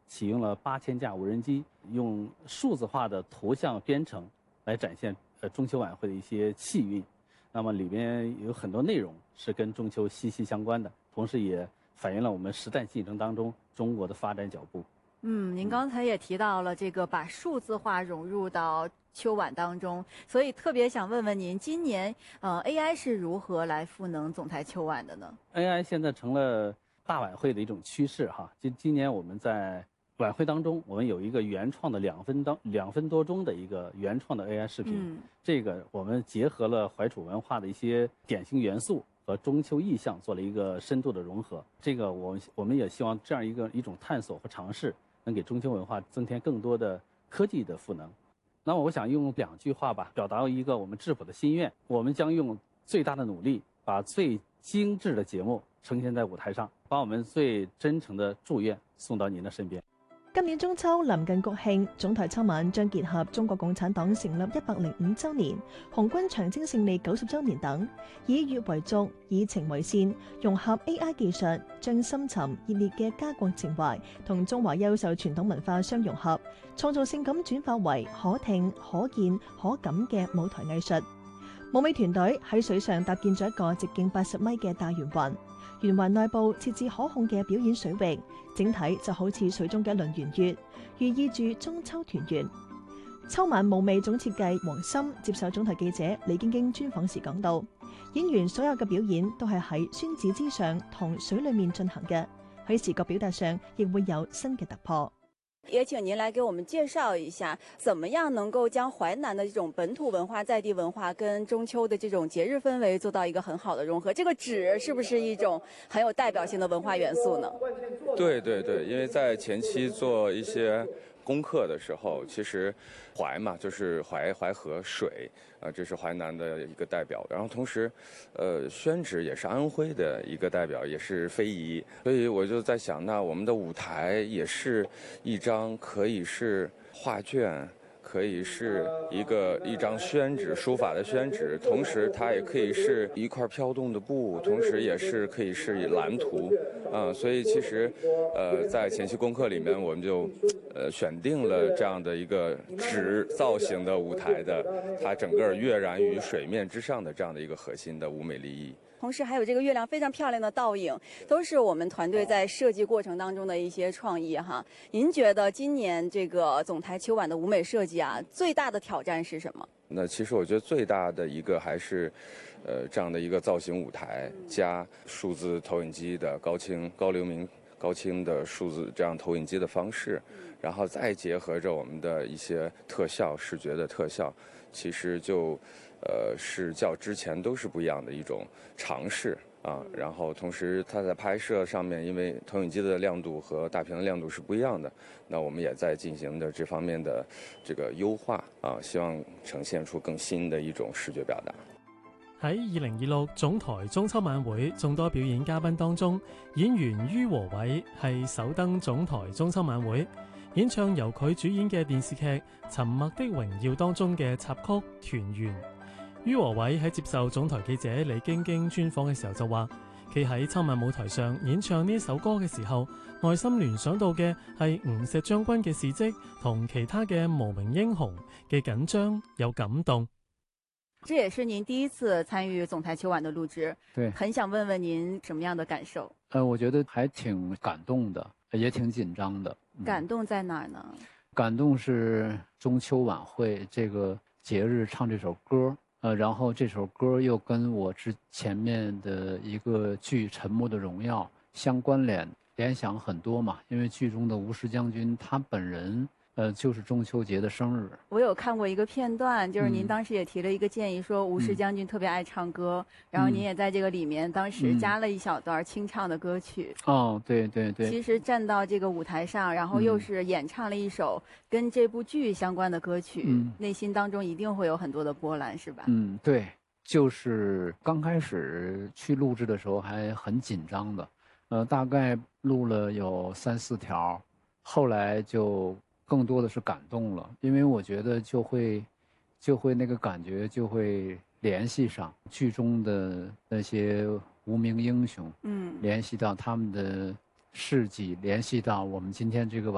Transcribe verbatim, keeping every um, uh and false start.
启用了八千架无人机，用数字化的图像编程来展现呃中秋晚会的一些气韵。那么里边有很多内容是跟中秋息息相关的，同时也反映了我们时代进程当中中国的发展脚步。 嗯，您刚才也提到了这个把数字化融入到秋晚当中，所以特别想问问您，今年呃 A I 是如何来赋能总台秋晚的呢 ？A I 现在成了大晚会的一种趋势哈。今今年我们在晚会当中，我们有一个原创的两分当两分多钟的一个原创的 A I 视频， 嗯、 这个我们结合了怀楚文化的一些典型元素和中秋意象，做了一个深度的融合。这个我们我们也希望这样一个一种探索和尝试，能给中秋文化增添更多的科技的赋能。那么我想用两句话吧，表达一个我们质朴的心愿：我们将用最大的努力，把最精致的节目呈现在舞台上，把我們最真誠的祝願送到您的身邊。 今年中秋臨近國慶，總台秋晚將結合中國共產黨成立一百零五週年、紅軍長征勝利九十週年等，以粵為軸，以情為線，融合 A I 技術，將深沉熱烈嘅家國情懷同中華優秀傳統文化相融合，創造性咁轉化為可聽、可見、可感嘅舞台藝術。舞美團隊喺水上搭建咗一個直徑八十米嘅大圓環，圓環內部設置可控嘅表演水域，整體就好似水中嘅一輪圓月，寓意住中秋團圓。秋晚舞美總設計黃森接受總台記者李京京專訪時講到，演員所有嘅表演都係喺宣紙之上同水裡面進行嘅，喺視覺表達上亦會有新嘅突破。 也請您來給我們介紹一下，怎麼樣能夠將淮南的這種本土文化、在地文化跟中秋的這種節日氛圍做到一個很好的融合。這個紙是不是一種很有代表性的文化元素呢？ 對對對，因為在前期做一些功課的時候，其實淮嘛就是淮淮河水啊、呃，這是淮南的一個代表。然後同時，呃，宣紙也是安徽的一個代表，也是非遺。所以我就在想，那我們的舞台也是一張可以是畫卷，可以是一個一張宣紙，書法的宣紙，同時它也可以是一塊飄動的布，同時也是可以是藍圖，啊、呃，所以其實，呃，在前期功課裡面，我們就，呃，選定了這樣的一個紙造型的舞台的，它整個躍然於水面之上的這樣的一個核心的舞美立意。 同時還有這個月亮非常漂亮的倒影，都是我們團隊在設計過程當中的一些創意哈。您覺得今年這個總台秋晚的舞美設計啊，最大的挑戰是什麼？ 那其實我覺得最大的一個還是，呃，這樣的一個造型舞台加數字投影機的高清高流明高清的數字這樣投影機的方式，然後再結合着我們的一些特效視覺的特效，其實就。呃，是較之前都是不一樣的一種嘗試啊。然後同時，它在拍攝上面，因為投影機的亮度和大屏的亮度是不一樣的，那我們也在進行的這方面的這個優化啊，希望呈現出更新的一種視覺表達。 喺二零二六總台中秋晚會眾多表演嘉賓當中，演員于和偉係首登總台中秋晚會，演唱由佢主演嘅電視劇《沉默的榮耀》當中嘅插曲《團圓》。于和偉喺接受總台記者李京京專訪嘅時候就話，企喺秋晚舞台上演唱呢首歌嘅時候，內心聯想到嘅係吳石將軍嘅事蹟同其他嘅無名英雄嘅緊張有感動。 這也是您第一次參與總台秋晚的錄製， 對， 很想問問您什麼樣的感受？ 呃，我覺得還挺感動的，也挺緊張的。 嗯、感動在哪兒呢？ 感動是中秋晚會這個節日唱這首歌。呃，然後這首歌又跟我之前面的一個劇《沉默的榮耀》相關聯，聯想很多嘛。因為劇中的吳石將軍他本人，呃，就是中秋節的生日。 我有看過一個片段，就是您當時也提了一個建議，說吳石將軍特別愛唱歌，嗯、然後您也在這個裡面當時加了一小段清唱的歌曲。 嗯、哦，對對對。 其實站到這個舞台上，然後又是演唱了一首跟這部劇相關的歌曲，嗯、內心當中一定會有很多的波瀾，是吧？ 嗯，對，就是剛開始去錄製的時候還很緊張的，呃，大概錄了有三四條，後來就更多的是感動了，因為我覺得就會就會那個感覺就會聯繫上劇中的那些無名英雄，嗯，聯繫到他們的事蹟，聯繫到我們今天這個晚